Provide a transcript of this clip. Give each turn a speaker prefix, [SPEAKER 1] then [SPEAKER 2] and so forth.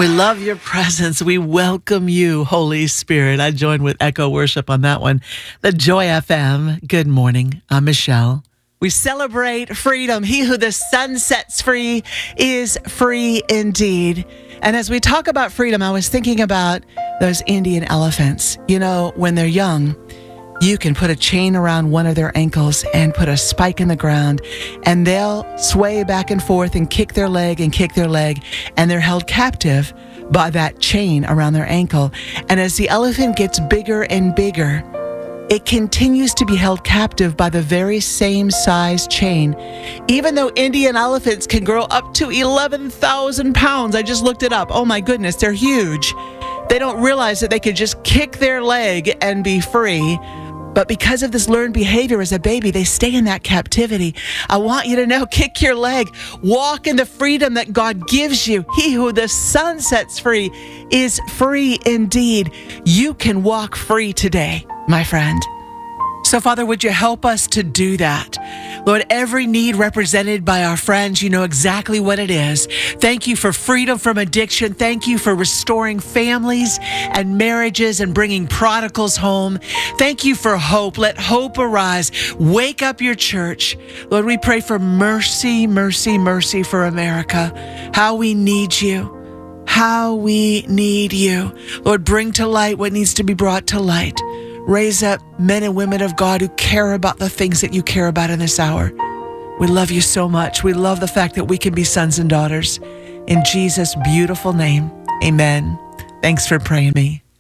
[SPEAKER 1] We love your presence. We welcome you, Holy Spirit. I join with Echo Worship on that one. The Joy FM. Good morning. I'm Michelle. We celebrate freedom. He who the sun sets free is free indeed. And as we talk about freedom, I was thinking about those Indian elephants. You know, when they're young, you can put a chain around one of their ankles and put a spike in the ground, and they'll sway back and forth and kick their leg, and they're held captive by that chain around their ankle. And as the elephant gets bigger and bigger, it continues to be held captive by the very same size chain. Even though Indian elephants can grow up to 11,000 pounds, I just looked it up. Oh my goodness, they're huge. They don't realize that they could just kick their leg and be free. But because of this learned behavior as a baby, they stay in that captivity. I want you to know, kick your leg. Walk in the freedom that God gives you. He who the sun sets free is free indeed. You can walk free today, my friend. So, Father, would you help us to do that? Lord, every need represented by our friends, you know exactly what it is. Thank you for freedom from addiction. Thank you for restoring families and marriages and bringing prodigals home. Thank you for hope. Let hope arise. Wake up your church. Lord, we pray for mercy, mercy, mercy for America. How we need you. How we need you. Lord, bring to light what needs to be brought to light. Raise up men and women of God who care about the things that you care about in this hour. We love you so much. We love the fact that we can be sons and daughters. In Jesus' beautiful name, amen. Thanks for praying me.